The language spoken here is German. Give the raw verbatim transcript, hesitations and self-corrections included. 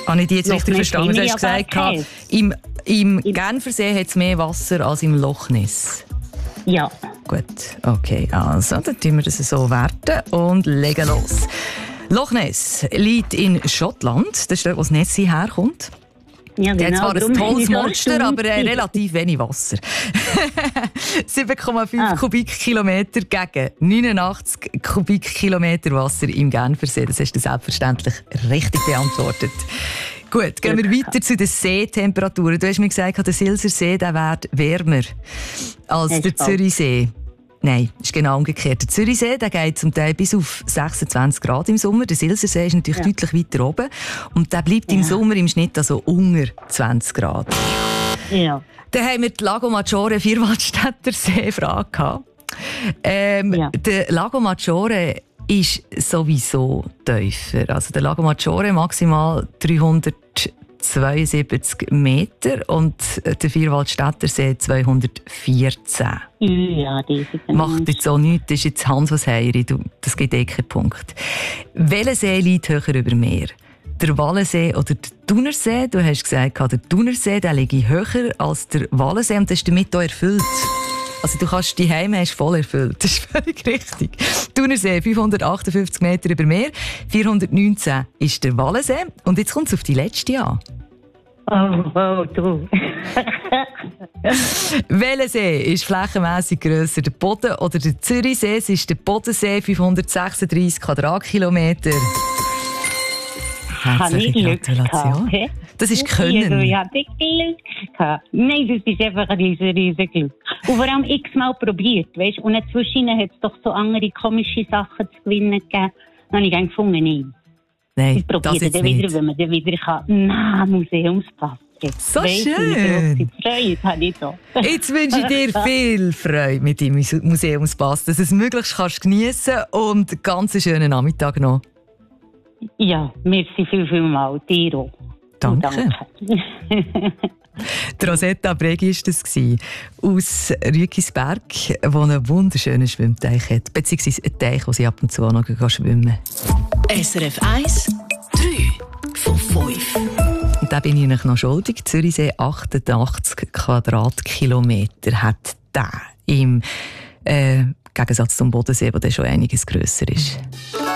Habe ich dich jetzt richtig verstanden? Du hast gesagt, gehabt, im, im Genfersee hat es mehr Wasser als im Loch Ness. Ja. Gut, okay, also dann tun wir das so werten und legen los. Loch Ness liegt in Schottland, das ist dort, wo das Ness herkommt. Ja, genau. Der hat zwar ein tolles Monster, aber äh, äh, relativ wenig Wasser. sieben Komma fünf ah. Kubikkilometer gegen neunundachtzig Kubikkilometer Wasser im Genfersee. Das hast du selbstverständlich richtig beantwortet. Gut, gehen wir weiter zu den Seetemperaturen. Du hast mir gesagt, der Silsersee der wird wärmer als der Zürichsee. Nein, ist genau umgekehrt. Der Zürichsee der geht zum Teil bis auf sechsundzwanzig Grad im Sommer. Der Silsersee ist natürlich ja. deutlich weiter oben. Und der bleibt ja. im Sommer im Schnitt also unter zwanzig Grad. Ja. Dann haben wir die Lago Maggiore Vierwaldstätter Seefrage gehabt. Ähm, ja. Der Lago Maggiore ist sowieso tiefer. Also der Lago Maggiore maximal dreihundertzweiundsiebzig Meter und der Vierwaldstätter See zweihundertvierzehn. Ja, das macht jetzt auch nichts, das ist jetzt Hans was Heiri, das gibt eh keinen Punkt. Welcher See liegt höher über Meer? Der Wallensee oder der Thunersee? Du hast gesagt, der Thunersee der liegt höher als der Wallensee und das ist damit auch erfüllt. Also du kannst die Heime hast voll erfüllt. Das ist völlig richtig. Thunersee fünfhundertachtundfünfzig Meter über Meer, vierhundertneunzehn ist der Wallensee. Und jetzt kommt es auf die letzte an. Oh, oh, du. Welcher See ist flächenmässig grösser, der Boden oder der Zürichsee? Es ist der Bodensee, fünfhundertsechsunddreissig Quadratkilometer. Herzliche Gratulation. Das ist Können. Ich hatte Glück gehabt. Nein, das ist einfach ein riesen, riesen Glück. Und vor allem x-mal probiert, weißt? Und dazwischen hat es doch so andere komische Sachen zu gewinnen gegeben. Dann habe ich dann gefunden, nein. Nein, ich probiere dann wieder, wenn man dann wieder kann. Nein, Museumspass. So weißt, schön. Freude habe ich da. Jetzt wünsche ich dir viel Freude mit deinem Museumspass, dass du es möglichst kannst geniessen und einen ganz schönen Nachmittag noch. Ja, merci viel, viel mal. Dir auch. Danke. Danke. Die Rosetta Bregi war das aus Rügisberg, wo einen wunderschönen Schwimmteich hat. Beziehungsweise einen Teich, wo sie ab und zu auch noch schwimmen kann. S R F eins, drei von fünf. Und da bin ich euch noch schuldig. Zürichsee achtundachtzig Quadratkilometer hat der im äh, Gegensatz zum Bodensee, der schon einiges grösser ist.